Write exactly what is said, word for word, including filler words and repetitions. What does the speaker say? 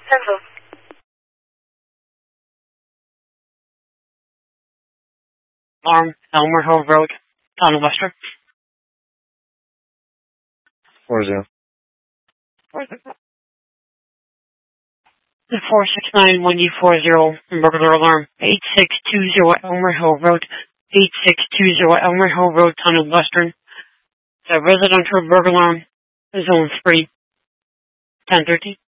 Central. Alarm, Elmer Hill Road, Town of Wester. Four zero. four six nine one D four zero, burglar alarm, eight six two zero Elmer Hill Road, eight six two zero Elmer Hill Road, Town of Western. The residential burglar alarm, zone three, ten thirteen.